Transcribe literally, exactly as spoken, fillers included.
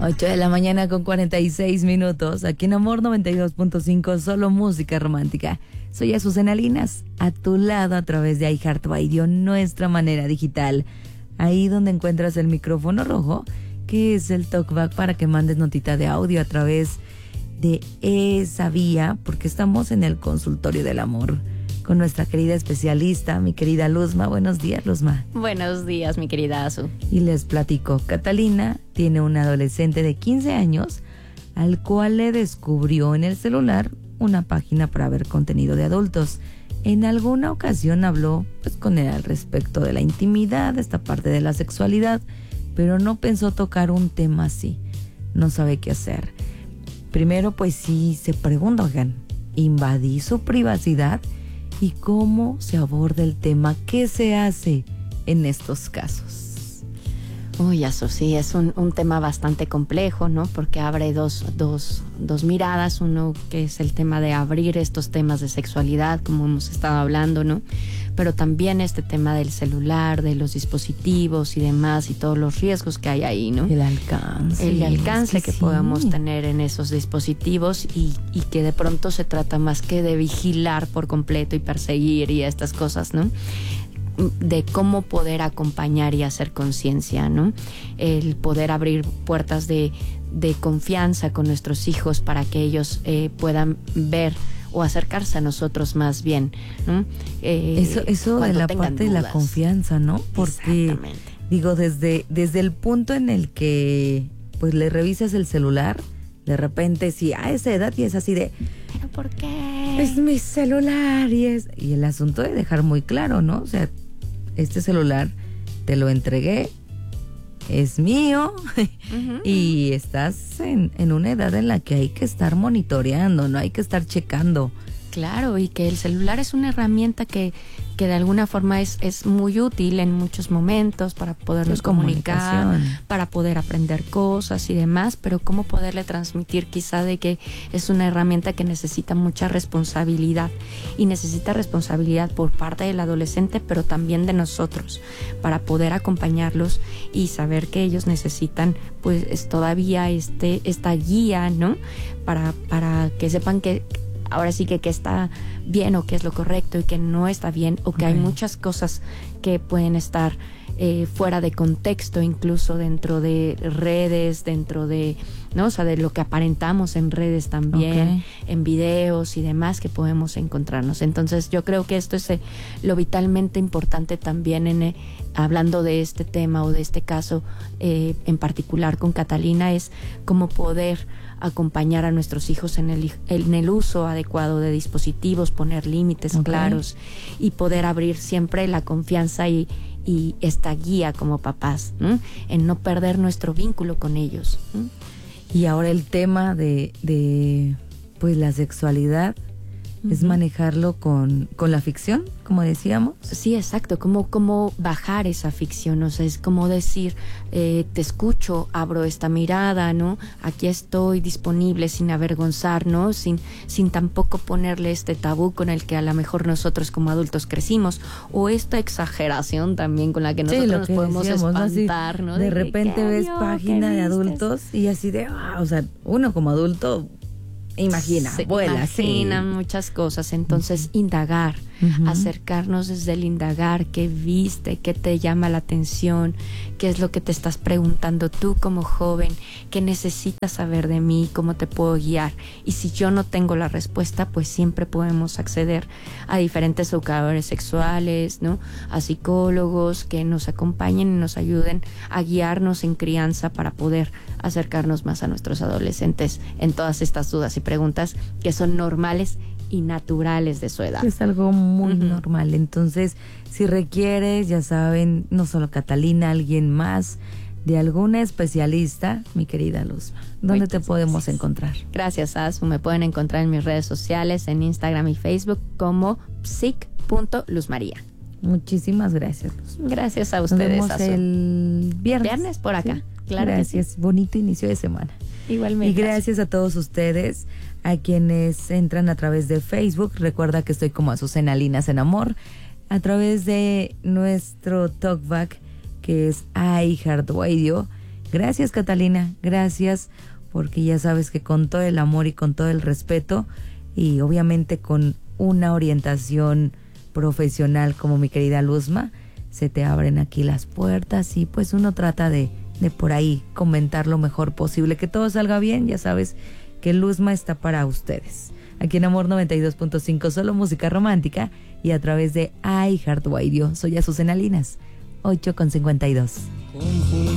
ocho de la mañana con cuarenta y seis minutos, aquí en Amor noventa y dos punto cinco, solo música romántica. Soy Azucena Linas, a tu lado a través de iHeartRadio, nuestra manera digital. Ahí donde encuentras el micrófono rojo, que es el talkback para que mandes notita de audio a través de esa vía, porque estamos en el consultorio del amor con nuestra querida especialista, mi querida Luzma. Buenos días, Luzma. Buenos días, mi querida Azu. Y les platico, Catalina tiene un adolescente de quince años al cual le descubrió en el celular una página para ver contenido de adultos. En alguna ocasión habló pues con él al respecto de la intimidad, esta parte de la sexualidad, pero no pensó tocar un tema así. No sabe qué hacer. Primero pues sí se pregunta, oigan, ¿invadí su privacidad? ¿Y cómo se aborda el tema? ¿Qué se hace en estos casos? Uy, eso sí, es un, un tema bastante complejo, ¿no? Porque abre dos, dos, dos miradas. Uno que es el tema de abrir estos temas de sexualidad, como hemos estado hablando, ¿no? Pero también este tema del celular, de los dispositivos y demás, y todos los riesgos que hay ahí, ¿no? El alcance. El alcance es que, que sí. podemos tener en esos dispositivos y, y que de pronto se trata más que de vigilar por completo y perseguir y estas cosas, ¿no? De cómo poder acompañar y hacer conciencia, ¿no? El poder abrir puertas de, de confianza con nuestros hijos para que ellos eh, puedan ver o acercarse a nosotros más bien, ¿no? Eh, eso eso de la parte dudas. de la confianza, ¿no? Porque, exactamente. Digo, desde, desde el punto en el que pues le revisas el celular, de repente sí, a esa edad y es así de... ¿Pero por qué? Es mi celular y es... Y el asunto de dejar muy claro, ¿no? O sea, este celular te lo entregué, es mío, uh-huh. y estás en, en una edad en la que hay que estar monitoreando, no hay que estar checando. Claro, y que el celular es una herramienta que, que de alguna forma es, es muy útil en muchos momentos para podernos comunicar, para poder aprender cosas y demás, pero cómo poderle transmitir quizá de que es una herramienta que necesita mucha responsabilidad y necesita responsabilidad por parte del adolescente, pero también de nosotros, para poder acompañarlos y saber que ellos necesitan pues es todavía este esta guía, ¿no? Para, para que sepan que ahora sí que, que está bien o que es lo correcto y que no está bien o que okay. hay muchas cosas que pueden estar eh, fuera de contexto, incluso dentro de redes, dentro de, ¿no? O sea, de lo que aparentamos en redes también, okay. en videos y demás que podemos encontrarnos. Entonces yo creo que esto es eh, lo vitalmente importante también en eh, hablando de este tema o de este caso eh, en particular con Catalina, es cómo poder acompañar a nuestros hijos en el, en el uso adecuado de dispositivos, poner límites okay. claros y poder abrir siempre la confianza y, y esta guía como papás, ¿no? En no perder nuestro vínculo con ellos, ¿no? Y ahora el tema de, de pues la sexualidad uh-huh. es manejarlo con, con la ficción, como decíamos. Sí, exacto, como, como bajar esa ficción, o sea, es como decir, eh, te escucho, abro esta mirada, ¿no? Aquí estoy disponible sin avergonzar, ¿no? Sin, sin tampoco ponerle este tabú con el que a lo mejor nosotros como adultos crecimos, o esta exageración también con la que nosotros sí, nos que podemos decíamos, espantar, ¿no? ¿no? De, de repente ves vio, página de adultos y así de, ah, o sea, uno como adulto... Imagina, se vuela, imaginan sí. muchas cosas, entonces uh-huh. indagar, uh-huh. acercarnos desde el indagar, qué viste, qué te llama la atención, qué es lo que te estás preguntando tú como joven, qué necesitas saber de mí, cómo te puedo guiar. Y si yo no tengo la respuesta, pues siempre podemos acceder a diferentes educadores sexuales, ¿no? A psicólogos que nos acompañen y nos ayuden a guiarnos en crianza para poder acercarnos más a nuestros adolescentes en todas estas dudas y preguntas que son normales y naturales de su edad. Es algo muy uh-huh. normal. Entonces, si requieres, ya saben, no solo Catalina, alguien más, de alguna especialista, mi querida Luzma, ¿dónde te podemos gracias. encontrar? Gracias, Azu. Me pueden encontrar en mis redes sociales, en Instagram y Facebook como psic punto luzmaría. Muchísimas gracias, Luzma. Gracias a ustedes, Nos vemos Azu. el viernes. Viernes por acá. ¿Sí? Claro gracias. Que sí. Bonito inicio de semana. Igualmente. Y gracias a todos ustedes, a quienes entran a través de Facebook. Recuerda que estoy como Azucena Linas en Amor, a través de nuestro talkback que es iHeartRadio. Gracias, Catalina, gracias, porque ya sabes que con todo el amor y con todo el respeto y obviamente con una orientación profesional como mi querida Luzma, se te abren aquí las puertas y pues uno trata de, de por ahí comentar lo mejor posible, que todo salga bien. Ya sabes que Luzma está para ustedes. Aquí en Amor noventa y dos punto cinco, solo música romántica y a través de iHeartRadio. Soy Azucena Linas, ocho con cincuenta y dos.